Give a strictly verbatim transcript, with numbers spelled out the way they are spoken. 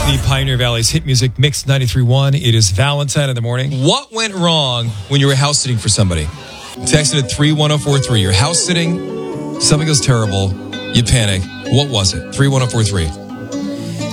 The Pioneer Valley's hit music mix ninety-three point one. It is Valentine in the morning. What went wrong when you were house sitting for somebody? Text it at three one zero four three. You're house sitting, something goes terrible, you panic. What was it? three one zero four three.